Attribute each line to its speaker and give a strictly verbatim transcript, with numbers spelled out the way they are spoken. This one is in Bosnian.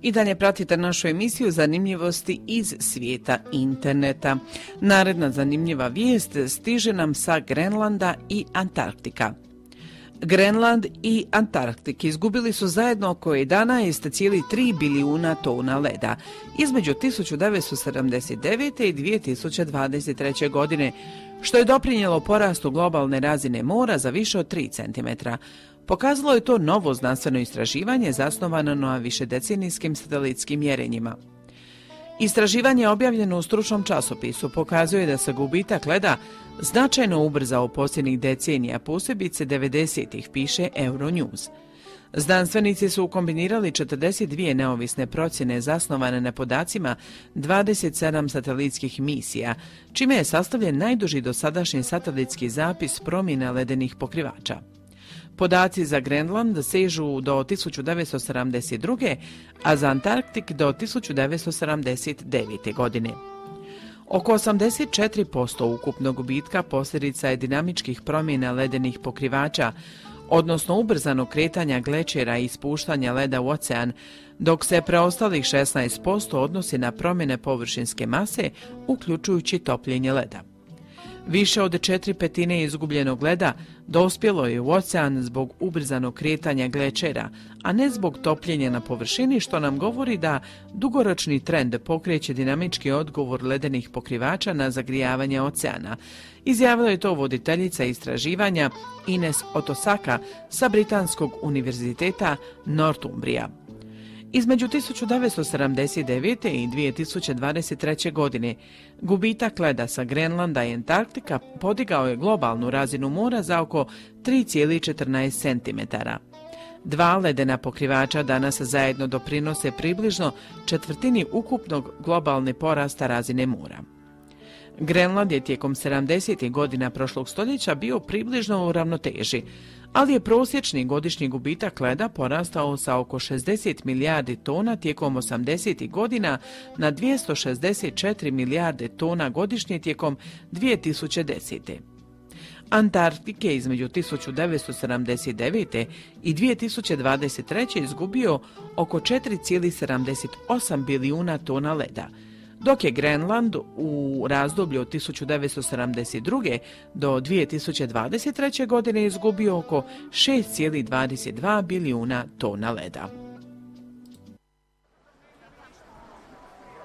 Speaker 1: I dalje pratite našu emisiju Zanimljivosti iz svijeta interneta. Naredna zanimljiva vijest stiže nam sa Grenlanda i Antarktika. Grenland i Antarktik izgubili su zajedno oko jedanaest zarez tri bilijuna tona leda između tisuću devetsto sedamdeset devete. i dvije tisuće dvadeset treće. godine, što je doprinijelo porastu globalne razine mora za više od tri centimetra. Pokazalo je to novo znanstveno istraživanje zasnovano na višedecenijskim satelitskim mjerenjima. Istraživanje objavljeno u stručnom časopisu pokazuje da se gubitak leda značajno ubrzao posljednjih decenija, posebice devedesetih, piše Euronews. Znanstvenici su kombinirali četrdeset dvije neovisne procjene zasnovane na podacima dvadeset sedam satelitskih misija, čime je sastavljen najduži dosadašnji satelitski zapis promjena ledenih pokrivača. Podaci za Grenland sežu do tisuću devetsto sedamdeset druge. a za Antarktik do tisuću devetsto sedamdeset devete. godine. Oko osamdeset četiri posto ukupnog gubitka posljedica je dinamičkih promjena ledenih pokrivača, odnosno ubrzanog kretanja glečera i ispuštanja leda u ocean, dok se preostalih šesnaest posto odnosi na promjene površinske mase, uključujući topljenje leda. Više od četiri petine izgubljenog leda dospjelo je u ocean zbog ubrzanog kretanja glečera, a ne zbog topljenja na površini, što nam govori da dugoročni trend pokreće dinamički odgovor ledenih pokrivača na zagrijavanje oceana. Izjavila je to voditeljica istraživanja Ines Otosaka sa Britanskog univerziteta Northumbrija. Između tisuću devetsto sedamdeset devete. i dvije tisuće dvadeset treće. godine gubitak leda sa Grenlanda i Antarktika podigao je globalnu razinu mora za oko tri zarez četrnaest centimetara. Dva ledena pokrivača danas zajedno doprinose približno četvrtini ukupnog globalne porasta razine mora. Grenland je tijekom sedamdesetih godina prošlog stoljeća bio približno u ravnoteži, ali je prosječni godišnji gubitak leda porastao sa oko šezdeset milijardi tona tijekom osamdesetih godina na dvjesto šezdeset četiri milijarde tona godišnje tijekom dvije tisuće desete. Antarktik je između tisuću devetsto sedamdeset devete. i dvije tisuće dvadeset treće. izgubio oko četiri zarez sedamdeset osam bilijuna tona leda, dok je Grenland u razdoblju od tisuću devetsto sedamdeset druge. do dvije tisuće dvadeset treće. godine izgubio oko šest zarez dvadeset dva bilijuna tona leda.